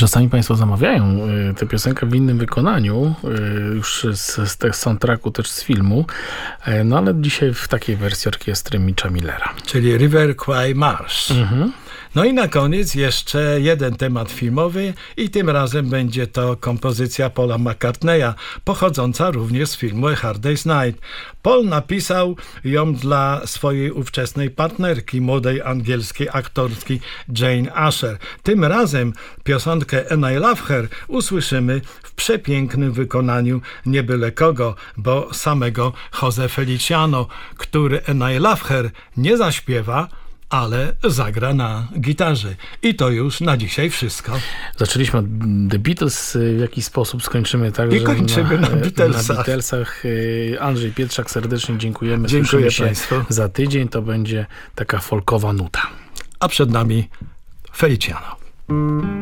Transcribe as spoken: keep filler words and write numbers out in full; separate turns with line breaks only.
czasami Państwo zamawiają y, tę piosenkę w innym wykonaniu, y, już z, z tego soundtracku, też z filmu, y, no ale dzisiaj w takiej wersji orkiestry Mitcha Millera.
Czyli River Kwai Marsh.
Mhm.
No i na koniec jeszcze jeden temat filmowy i tym razem będzie to kompozycja Paula McCartneya, pochodząca również z filmu A Hard Day's Night. Paul napisał ją dla swojej ówczesnej partnerki, młodej angielskiej aktorki Jane Asher. Tym razem piosenkę And I Love Her usłyszymy w przepięknym wykonaniu nie byle kogo, bo samego Jose Feliciano, który And I Love Her nie zaśpiewa, ale zagra na gitarze. I to już na dzisiaj wszystko.
Zaczęliśmy od The Beatles, w jakiś sposób skończymy także
I kończymy na, na Beatlesach.
Na Beatlesach. Andrzej Pietrzak, serdecznie dziękujemy.
Dziękuję
Słyszymy
Państwu.
się za tydzień. To będzie taka folkowa nuta.
A przed nami Feliciano.